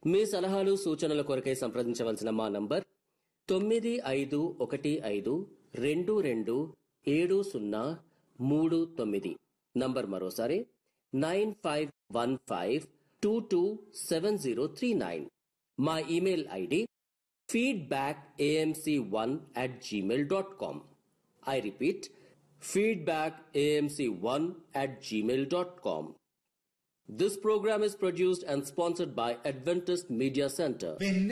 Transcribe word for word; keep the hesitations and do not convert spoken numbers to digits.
మీ సలహాలు సూచనల కొరకై సంప్రదించవలసిన మా నంబర్ తొమ్మిది ఐదు ఒకటి ఐదు రెండు రెండు ఏడు సున్నా మూడు తొమ్మిది. నంబర్ మరోసారి nine five one five two two seven zero three nine. మా email ID feedback a m c one at gmail dot com. I repeat, feedback a m c one at gmail dot com. This program is produced and sponsored by Adventist Media Center.